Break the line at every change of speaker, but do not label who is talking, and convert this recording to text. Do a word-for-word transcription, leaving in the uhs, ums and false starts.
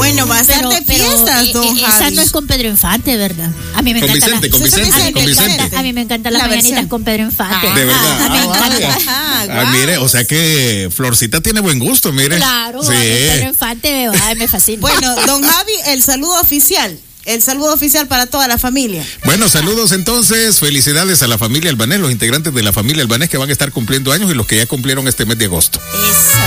Bueno, va a ser
pero,
de
pero,
fiestas,
eh,
don
eh,
Javi.
Esa no es con Pedro Infante, ¿verdad? A mí me
Con
encanta
Vicente,
la,
con Vicente,
a mí
con
me encanta-
Vicente.
A mí me encantan las
La
mañanitas
versión.
con Pedro Infante.
Ah,
De verdad.
Ah, me
Ah,
encanta.
vaya.
Ajá,
Ah,
guau.
mire, o sea que Florcita tiene buen gusto, mire.
Claro,
Sí.
Pedro Infante me, va, me fascina.
Bueno, don Javi, el saludo oficial. El saludo oficial para toda la familia.
Bueno, saludos entonces, felicidades a la familia Albanés, los integrantes de la familia Albanés que van a estar cumpliendo años y los que ya cumplieron este mes de agosto.
Eso.